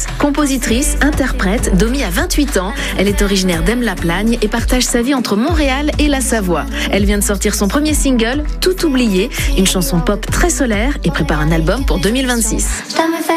Chanteuse, compositrice, interprète, Domi a 28 ans. Elle est originaire d'Aime-la-Plagne et partage sa vie entre Montréal et la Savoie. Elle vient de sortir son premier single, Tout oublié, une chanson pop très solaire et prépare un album pour 2026.